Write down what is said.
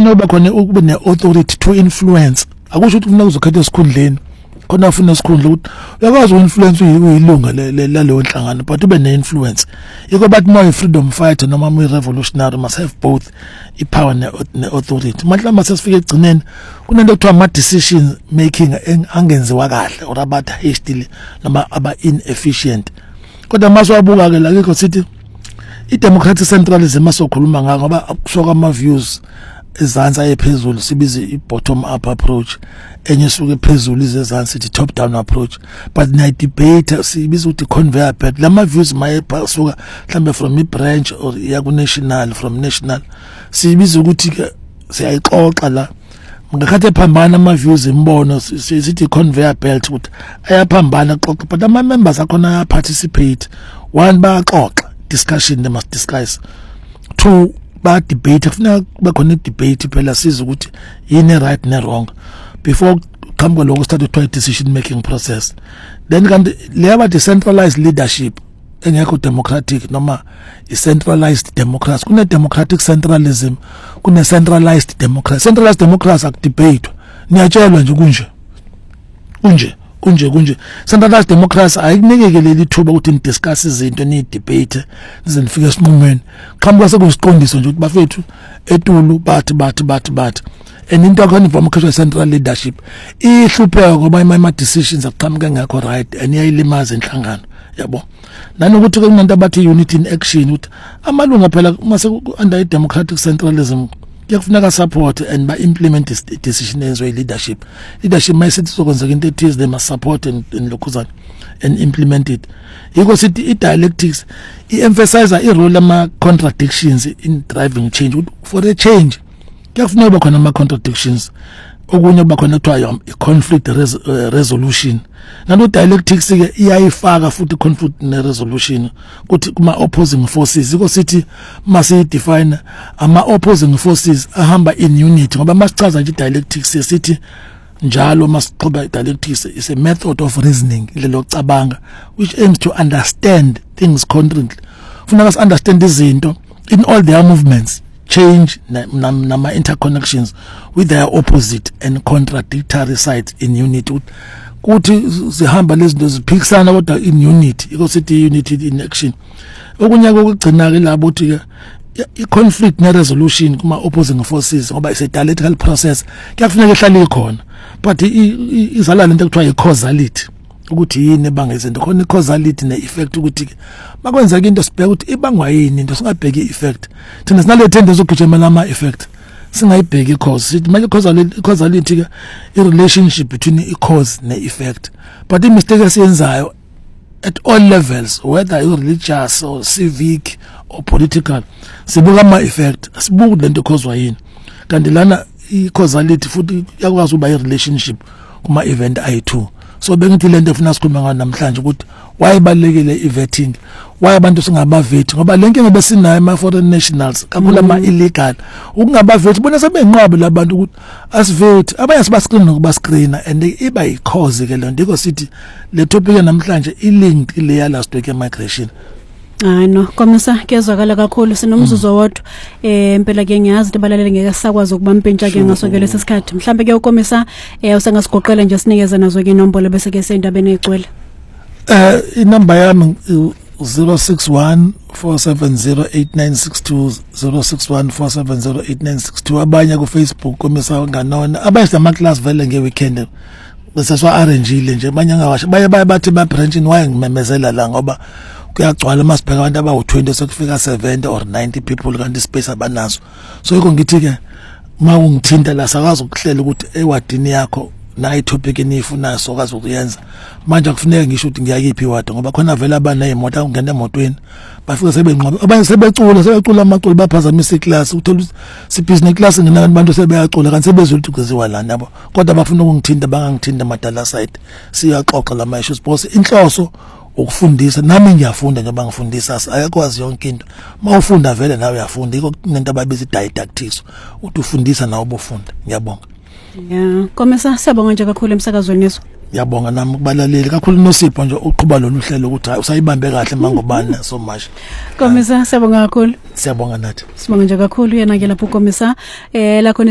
kuyafuna uba khona ukube ne-authority to influence. Akusho ukuthi ufuna uzokhetha esikhundleni khona ufuna isikhundla ukuthi uyakwazi uku-influence uyilunga laleyo nhlangano but ube ne-influence. Yiko bathi uma freedom fighter noma revolutionary must have both i-power ne-authority. Mhlawumbe sesifike egcineni kunento ekuthiwa ama-decision making angenziwa kahle or abathi hastily noma aba-inefficient. Kodwa masiwabuka-ke lakho sithi i-democratic centralism masokhuluma ngako ngoba kusoka ama-views ezansi ayephezulu sibiza i-bottom up approach, enye suke phezulu izezansi sithi top down approach, but na-debate sibiza ukuthi conveyor belt. Lama-views mayepasuka mhlawumbe from i-branch or yaku-national, from national sibiza ukuthi-ke siyayixoxa la ngakhathi ephambana ama-views imbono sithi conveyor belt ukuthi ayaphambana xoxa but ama-members akhona ayaparticipate. One, bayaxoxa, discussion, they must discuss. Two, ba debate, kufuneka kube khona debate phela siza ukuthi yini right ne wrong before come kwaloko start to decision making process. Then kanti leba decentralized leadership engekho democratic noma i-centralized democracy. Kune democratic centralism, kune centralized democracy. Centralized democracy akudebate, niyatshelwa nje kunje. Centralized democracy ayikunikekele lithuba ukuthi nidiscuss izinto ni debate nizenifike esinqumweni. Qhamuka sekusiqondiso nje ukuthi bafethu etulu bathi and into akhona ivama central leadership ihlupheka ngoba ama decisions aqhamuka ngakho right and iyayilimaza inhlangano, yabo. Nanokuthi ke kunento abathi unity in action ukuthi amalunga phela mase under i-democratic centralism kuyakufuneka support and ba implement decision enziwe leadership mayisithi sokwenzeka into ethize they must support and lokhuzana and implement it. Yiko sithi i-dialectics i-emphasize i-role ama-contradictions in driving change. For a change kuyakufuneka kuba khona ama-contradictions, okunye kuba khona kuthiwa i-conflict resolution. Nalo dialectics-ke iyayifaka futhi conflict ne-resolution kuthi kuma-opposing forces. Yiko sithi masi-define ama-opposing forces ahamba in unity ngoba masichaza nje i-dialectics sithi njalo masixoba i-dialectics is a method of reasoning, indlela yokucabanga which aims to understand things concretely. Funeka si-understand izinto in all their movements, change nama interconnections with their opposite and contradictory sides in unity. Kuthi zihamba lezi zinto ziphikisana kodwa in unity, iko sithi unity in action. Okunye kokugcina ke labo uthi i-conflict ne-resolution kuma opposing forces ngoba is a dialectical process kuyakufuneka ehlale ikhona but izala lento ekuthiwa i-causality ukuthi yini ebanga izinto. Khona i-causality ne-effect ukuthi makwenzeka into sibheke ukuthi ibangwa yini into, singabheki i-effect. Thina sinale tendency ukugijimela ama-effect singayibheki i-cause. Sithi manje i-causality ke i-relationship between i-cause ne-effect, but i-mistake esiyenzayo at all levels, whether religious or civic or political, sibuka ama-effect, sibuka lento causwa yini. Kanti lana i-causality futhi yakwazi uba i-relationship kuma-event ayi-2. So bengithi lento efuna sikhuluma ngayo namhlanje ukuthi why ibalekile i-vetting, why abantu singabavethi ngoba le nkinga besinayo ama-foreign nationals kakhulu ama-illegal ukungabavethi bona sebenqabe labantu ukuthi asivethi abanye sibaskrini nokubaskrini and iba yi-cause ke lento. Yiko sithi le topic namhlanje i-linked ile ya last week migration. No, Komisa kezwakala kakhulu sinomzuzu wodwa impela ke ngiyazi into balalele ngeke sakwazi ukubamba impintsha ke ngasokele sesikhathi. Mhlambe ke uKomisa usengasigoqela nje sinikeze nazo ke inombolo bese ke sendabeni egcwele. Inamba yami 0614708962 0614708962. Abanye ku Facebook Komisa nganona abanye ama class vele nge weekend bese swa arrangeile nje abanye ngawasha baye bathi ba branching waye ngimemezela la ngoba kuyagcwala masibheka abantu abawu20 sekufika 70 or 90 people kanti space abanazo. So yiko ngithi ke mawungithinta la sakazi ukuhlela ukuthi ewadini yakho na itopic enifunayo sokwazi ukuyenza. Manje akufuneka ngisho ukuthi ngiyakiphi iwadi ngoba khona vele abana imoto ungena emotweni bafika sebenqoba abanye sebecula amaculo baphazamisa iclass uthola sibusiness class ngena abantu sebeyacula kanti sebezoluthu kuziwa lana yabo kodwa bafuna ukungithinta bangangithinta madala side siyaxoxa lama issues because inhloso ukufundisa nami ngiyafunda njengoba ngifundisa ayakwazi yonke into mawufunda vele nawe uyafunda iko nento ababiza didactics uthi ufundisa nawe ubufunda. Ngiyabonga. Yeah, Komisa siyabonga nje kakhulu emsakazweni niso. Ngiyabonga nami kubalaleli kakhulu noSipho nje uqhuba lolu hlelo ukuthi usayibambe kahle mangobani so much. Komisa siyabonga kakhulu. Siyabonga nathi. Sibonga nje kakhulu yena ke lapho Komisa la